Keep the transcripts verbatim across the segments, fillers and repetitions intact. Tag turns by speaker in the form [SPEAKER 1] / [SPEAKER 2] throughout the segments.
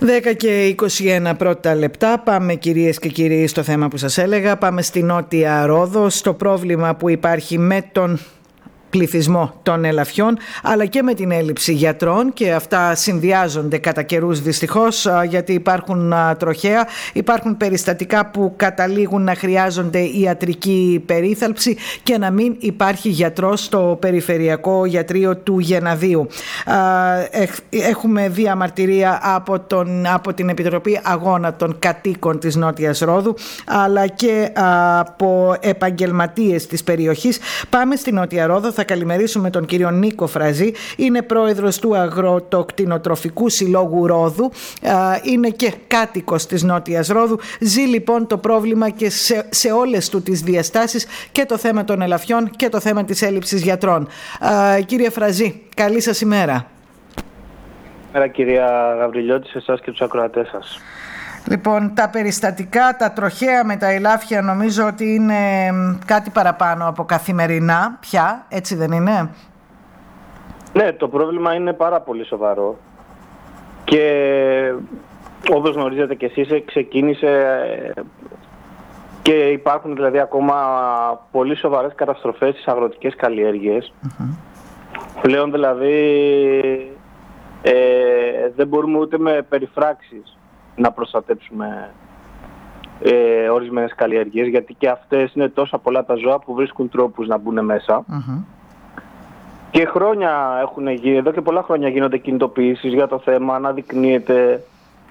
[SPEAKER 1] δέκα και είκοσι ένα πρώτα λεπτά. Πάμε, κυρίες και κύριοι, στο θέμα που σας έλεγα. Πάμε στη Νότια Ρόδο, στο πρόβλημα που υπάρχει με τον πληθυσμό των ελαφιών, αλλά και με την έλλειψη γιατρών, και αυτά συνδυάζονται κατά καιρούς δυστυχώς, γιατί υπάρχουν τροχαία, υπάρχουν περιστατικά που καταλήγουν να χρειάζονται ιατρική περίθαλψη και να μην υπάρχει γιατρός στο περιφερειακό γιατρείο του Γεναδίου. Έχουμε διαμαρτυρία από, τον, από την Επιτροπή Αγώνα των Κατοίκων της Νότιας Ρόδου, αλλά και από επαγγελματίες της περιοχής. Πάμε στη Νότια Ρόδο. Θα καλημερίσουμε τον κύριο Νίκο Φραζή. Είναι πρόεδρος του Αγροτοκτηνοτροφικού Συλλόγου Ρόδου. Είναι και κάτοικος της Νότιας Ρόδου. Ζει λοιπόν το πρόβλημα και σε, σε όλες του τις διαστάσεις, και το θέμα των ελαφιών και το θέμα της έλλειψης γιατρών. Κύριε Φραζή, καλή σας ημέρα.
[SPEAKER 2] Καλημέρα κυρία Γαβριλιώτη, σε εσάς και τους ακροατές σας.
[SPEAKER 1] Λοιπόν, τα περιστατικά, τα τροχαία με τα ελάφια νομίζω ότι είναι κάτι παραπάνω από καθημερινά πια, έτσι δεν είναι?
[SPEAKER 2] Ναι, το πρόβλημα είναι πάρα πολύ σοβαρό και όπως γνωρίζετε και εσείς, ξεκίνησε και υπάρχουν δηλαδή ακόμα πολύ σοβαρές καταστροφές στις αγροτικές καλλιέργειες. Mm-hmm. Πλέον δηλαδή ε, δεν μπορούμε ούτε με περιφράξεις να προστατέψουμε ε, ορισμένες καλλιέργειες, γιατί και αυτές είναι τόσα πολλά τα ζώα που βρίσκουν τρόπους να μπουν μέσα. Mm-hmm. Και χρόνια έχουν γίνει, εδώ και πολλά χρόνια γίνονται κινητοποιήσεις για το θέμα, αναδεικνύεται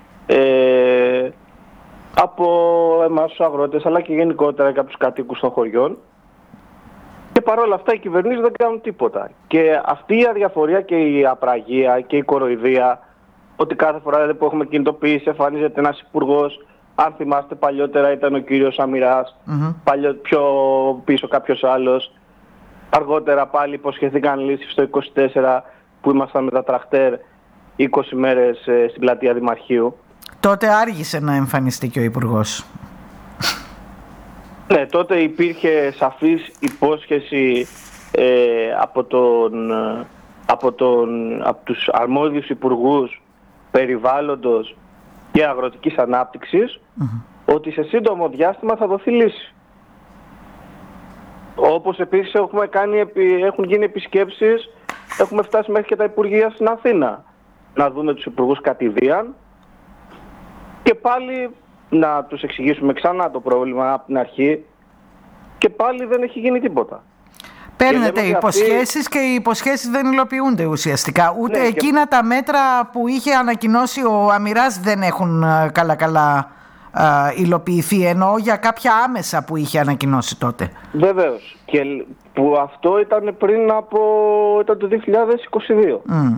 [SPEAKER 2] ε, από εμάς τους αγρότες, αλλά και γενικότερα και από τους κατοίκους των χωριών. Και παρόλα αυτά οι κυβερνήσεις δεν κάνουν τίποτα. Και αυτή η αδιαφορία και η απραγία και η κοροϊδία, ότι κάθε φορά που έχουμε κινητοποιήσει εμφανίζεται ένας υπουργός. Αν θυμάστε, παλιότερα ήταν ο κύριος Αμυράς, mm-hmm. παλιό, πιο πίσω κάποιος άλλος. Αργότερα πάλι υποσχεθήκαν λύσεις στο είκοσι τέσσερα που ήμασταν με τα τραχτέρ είκοσι μέρες ε, στην πλατεία Δημαρχείου.
[SPEAKER 1] Τότε άργησε να εμφανιστεί και ο υπουργός.
[SPEAKER 2] Ναι, τότε υπήρχε σαφής υπόσχεση ε, από, τον, από, τον, από τους αρμόδιους υπουργούς περιβάλλοντος και αγροτικής ανάπτυξης, mm-hmm. ότι σε σύντομο διάστημα θα δοθεί λύση. Όπως επίσης έχουμε κάνει, έχουν γίνει επισκέψεις, έχουμε φτάσει μέχρι και τα υπουργεία στην Αθήνα να δούμε τους υπουργούς κατηδίαν και πάλι να τους εξηγήσουμε ξανά το πρόβλημα από την αρχή και πάλι δεν έχει γίνει τίποτα.
[SPEAKER 1] Παίρνετε υποσχέσεις και οι υποσχέσεις δεν υλοποιούνται ουσιαστικά. Ούτε ναι, εκείνα και... τα μέτρα που είχε ανακοινώσει ο Αμυράς δεν έχουν καλά-καλά υλοποιηθεί, ενώ για κάποια άμεσα που είχε ανακοινώσει τότε.
[SPEAKER 2] Βεβαίως. Και που αυτό ήταν πριν από ήταν το δύο χιλιάδες είκοσι δύο. Mm.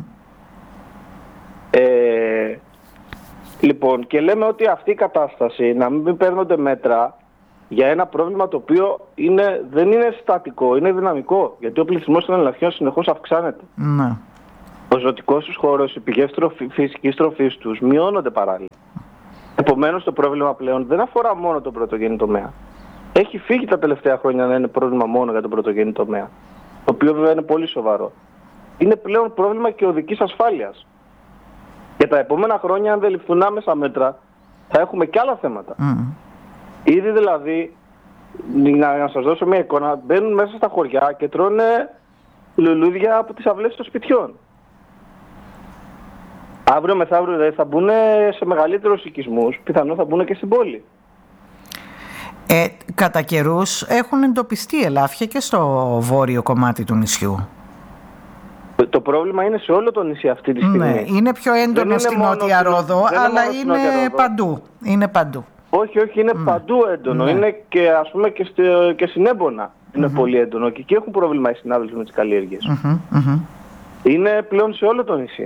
[SPEAKER 2] Ε, λοιπόν, και λέμε ότι αυτή η κατάσταση, να μην παίρνονται μέτρα για ένα πρόβλημα το οποίο είναι, δεν είναι στατικό, είναι δυναμικό. Γιατί ο πληθυσμός των ελαφιών συνεχώς αυξάνεται. Mm. Ο ζωτικός τους χώρος, οι πηγές τροφι, φυσικής τροφής τους μειώνονται παράλληλα. Επομένως το πρόβλημα πλέον δεν αφορά μόνο τον πρωτογενή τομέα. Έχει φύγει τα τελευταία χρόνια να είναι πρόβλημα μόνο για τον πρωτογενή τομέα. Το οποίο βέβαια είναι πολύ σοβαρό. Είναι πλέον πρόβλημα και οδικής ασφάλειας. Για τα επόμενα χρόνια, αν δεν ληφθούν άμεσα μέτρα, θα έχουμε και άλλα θέματα. Mm. Ήδη δηλαδή, να, να σας δώσω μια εικόνα, μπαίνουν μέσα στα χωριά και τρώνε λουλούδια από τις αυλές των σπιτιών. Αύριο μεθαύριο δηλαδή θα μπουν σε μεγαλύτερους οικισμούς, πιθανόν θα μπουν και στην πόλη.
[SPEAKER 1] Ε, κατά καιρούς έχουν εντοπιστεί ελάφια και στο βόρειο κομμάτι του νησιού.
[SPEAKER 2] Το πρόβλημα είναι σε όλο το νησί αυτή τη στιγμή.
[SPEAKER 1] Ναι, είναι πιο έντονο στην Νότια Ρόδο, αλλά είναι, είναι παντού. Είναι παντού.
[SPEAKER 2] Όχι, όχι, είναι mm. παντού έντονο. Ναι. Είναι και ας πούμε και, στη, και στην Έμπονα είναι mm-hmm. πολύ έντονο. Και εκεί έχουν πρόβλημα οι συνάδελφοι με τις καλλιέργειες. Mm-hmm. Mm-hmm. Είναι πλέον σε όλο το νησί.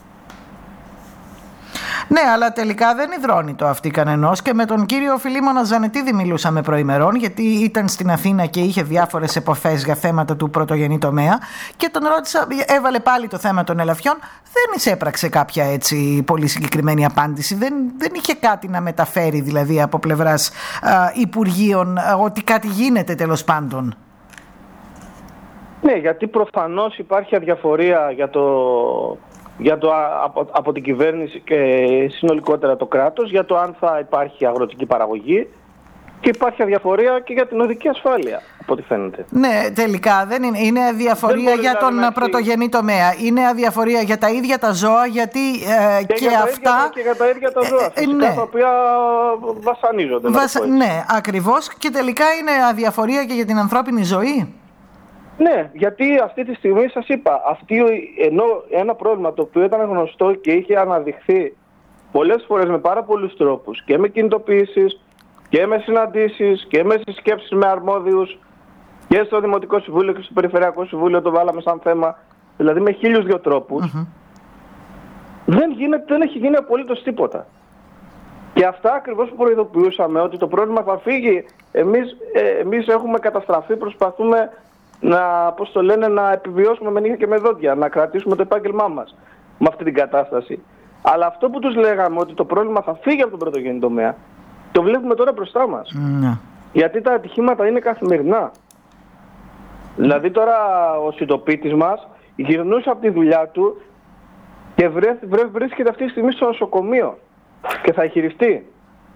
[SPEAKER 1] Ναι, αλλά τελικά δεν υδρώνει το αυτί κανενός, και με τον κύριο Φιλίμωνα Ζανετίδη μιλούσαμε προημερών, γιατί ήταν στην Αθήνα και είχε διάφορες επαφές για θέματα του πρωτογενή τομέα, και τον ρώτησα, έβαλε πάλι το θέμα των ελαφιών, δεν εισέπραξε κάποια έτσι πολύ συγκεκριμένη απάντηση, δεν, δεν είχε κάτι να μεταφέρει δηλαδή από πλευράς α, Υπουργείων, α, ότι κάτι γίνεται τέλος πάντων.
[SPEAKER 2] Ναι, γιατί προφανώς υπάρχει αδιαφορία για το για το, από, από την κυβέρνηση και συνολικότερα το κράτος για το αν θα υπάρχει αγροτική παραγωγή, και υπάρχει αδιαφορία και για την οδική ασφάλεια, από ό,τι φαίνεται.
[SPEAKER 1] Ναι, τελικά δεν είναι. Είναι αδιαφορία για τον δηλαδή πρωτογενή τομέα. Είναι αδιαφορία για τα ίδια τα ζώα, γιατί ε, και,
[SPEAKER 2] και, για
[SPEAKER 1] αυτά.
[SPEAKER 2] Τα ίδια, και για τα ίδια τα ζώα, φυσικά, ε, ναι. τα οποία βασανίζονται.
[SPEAKER 1] Βασ... Ναι, ακριβώς. Και τελικά είναι αδιαφορία και για την ανθρώπινη ζωή.
[SPEAKER 2] Ναι, γιατί αυτή τη στιγμή σας είπα, αυτή, ενώ ένα πρόβλημα το οποίο ήταν γνωστό και είχε αναδειχθεί πολλές φορές με πάρα πολλούς τρόπους, και με κινητοποιήσεις και με συναντήσεις και με συσκέψεις με αρμόδιους και στο Δημοτικό Συμβούλιο και στο Περιφερειακό Συμβούλιο, το βάλαμε σαν θέμα, δηλαδή με χίλιους δύο τρόπους, mm-hmm. δεν, γίνεται, δεν έχει γίνει απολύτως τίποτα. Και αυτά ακριβώς που προειδοποιούσαμε, ότι το πρόβλημα θα φύγει, εμείς, ε, εμείς έχουμε καταστραφεί, προσπαθούμε να, πώς το λένε, να επιβιώσουμε με νύχια και με δόντια, να κρατήσουμε το επάγγελμά μας με αυτή την κατάσταση. Αλλά αυτό που τους λέγαμε, ότι το πρόβλημα θα φύγει από τον πρωτογενή τομέα, το βλέπουμε τώρα μπροστά μας. Mm. Γιατί τα ατυχήματα είναι καθημερινά. Mm. Δηλαδή τώρα ο συντοπίτης μας γυρνούσε από τη δουλειά του και βρε, βρε, βρίσκεται αυτή τη στιγμή στο νοσοκομείο και θα χειριστεί.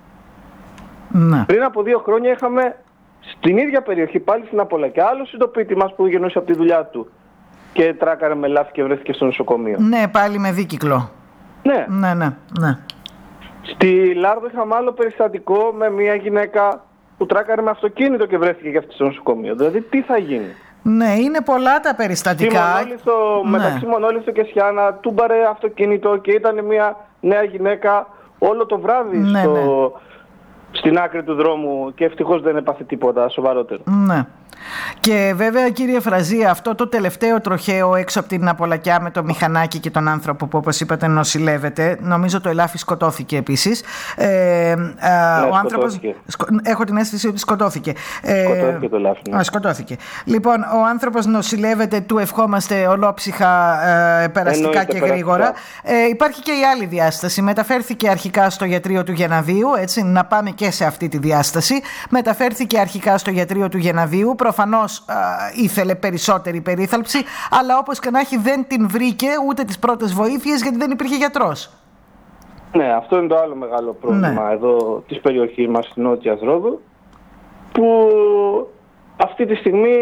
[SPEAKER 2] Mm. Πριν από δύο χρόνια είχαμε στην ίδια περιοχή, πάλι στην Απολακιά, άλλο συντοπίτη μας που γυρνούσε από τη δουλειά του και τράκαρε με λάθη και βρέθηκε στο νοσοκομείο.
[SPEAKER 1] Ναι, πάλι με δίκυκλο.
[SPEAKER 2] Ναι.
[SPEAKER 1] Ναι, ναι, ναι.
[SPEAKER 2] Στη Λάρδο είχαμε άλλο περιστατικό με μια γυναίκα που τράκαρε με αυτοκίνητο και βρέθηκε και αυτή στο νοσοκομείο. Δηλαδή τι θα γίνει.
[SPEAKER 1] Ναι, είναι πολλά τα περιστατικά.
[SPEAKER 2] Μονόλιθο, ναι. Μεταξύ Μονόλιθο και Σιάνα τούμπαρε αυτοκίνητο και ήταν μια νέα γυναίκα όλο το βράδυ ναι, στο... ναι. στην άκρη του δρόμου και ευτυχώς δεν έπαθε τίποτα σοβαρότερο.
[SPEAKER 1] Ναι. Και βέβαια, κύριε Φραζή, αυτό το τελευταίο τροχαίο έξω από την Απολακιά με το μηχανάκι και τον άνθρωπο που, όπως είπατε, νοσηλεύεται, νομίζω το ελάφι σκοτώθηκε επίσης. Ε,
[SPEAKER 2] ναι,
[SPEAKER 1] ο άνθρωπος, σκο, έχω την αίσθηση ότι σκοτώθηκε.
[SPEAKER 2] Σκοτώθηκε ε, το ελάφι. Ναι.
[SPEAKER 1] Α, σκοτώθηκε. Λοιπόν, ο άνθρωπος νοσηλεύεται, του ευχόμαστε ολόψυχα, ε, περαστικά Εννοείται, και γρήγορα. Ε, υπάρχει και η άλλη διάσταση. Μεταφέρθηκε αρχικά στο ιατρείο του Γεναδίου, έτσι, να πάμε και σε αυτή τη διάσταση. Μεταφέρθηκε αρχικά στο ιατρείο του Γεναδίου. Προφανώς α, ήθελε περισσότερη περίθαλψη, αλλά όπως και να έχει δεν την βρήκε ούτε τις πρώτες βοήθειες, γιατί δεν υπήρχε γιατρός.
[SPEAKER 2] Ναι, αυτό είναι το άλλο μεγάλο πρόβλημα ναι. εδώ της περιοχής μας στην Νότια Ρόδου, που αυτή τη στιγμή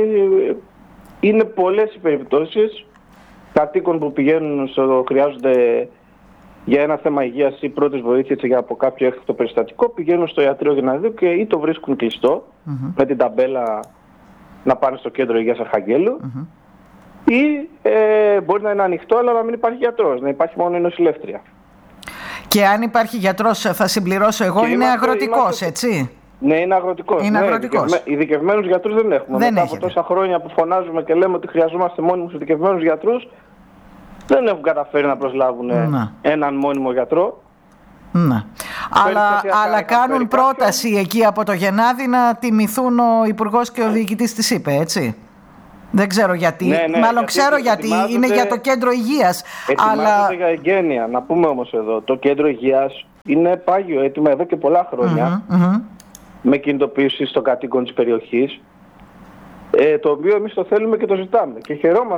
[SPEAKER 2] είναι πολλές οι περιπτώσεις κατοίκων που πηγαίνουν στο, χρειάζονται για ένα θέμα υγείας ή πρώτης βοήθειας για από κάποιο έκτακτο περιστατικό, πηγαίνουν στο ιατρείο Γεναδίου και ή το βρίσκουν κλειστό mm-hmm. με την ταμπέλα να πάνε στο κέντρο υγείας Αρχαγγέλου mm-hmm. ή ε, μπορεί να είναι ανοιχτό αλλά να μην υπάρχει γιατρός, να υπάρχει μόνο η νοσηλεύτρια.
[SPEAKER 1] Και αν υπάρχει γιατρός, θα συμπληρώσω εγώ, και είναι είμαστε, αγροτικός, είμαστε... έτσι.
[SPEAKER 2] Ναι, είναι αγροτικός.
[SPEAKER 1] Είναι
[SPEAKER 2] ναι,
[SPEAKER 1] αγροτικός.
[SPEAKER 2] Ειδικευμένους γιατρούς δεν έχουμε.
[SPEAKER 1] Δεν
[SPEAKER 2] Μετά
[SPEAKER 1] έχετε.
[SPEAKER 2] από τόσα χρόνια που φωνάζουμε και λέμε ότι χρειαζόμαστε μόνιμους ειδικευμένους γιατρούς, δεν έχουν καταφέρει να προσλάβουν να. έναν μόνιμο γιατρό.
[SPEAKER 1] Να. Αλλά, αλλά κάνουν πρόταση κάποιον. Εκεί από το Γενάδη να τιμηθούν ο Υπουργός και ο Διοικητής της ΥΠΕ, έτσι. Δεν ξέρω γιατί. Ναι, ναι, Μάλλον γιατί ξέρω γιατί. Είναι για το κέντρο υγείας.
[SPEAKER 2] Ετοιμάζονται
[SPEAKER 1] αλλά...
[SPEAKER 2] για εγγένεια. Να πούμε όμως εδώ, το κέντρο υγείας είναι πάγιο έτοιμα εδώ και πολλά χρόνια. Mm-hmm, mm-hmm. Με κινητοποίηση των κατοίκων της περιοχής. Ε, το οποίο εμείς το θέλουμε και το ζητάμε. Και χαιρόμαστε